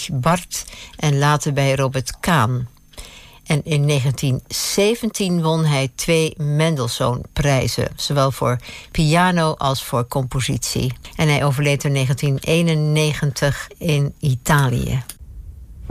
Ludwig Barth en later bij Robert Kahn. En in 1917 won hij 2 Mendelssohn-prijzen, zowel voor piano als voor compositie. En hij overleed in 1991 in Italië.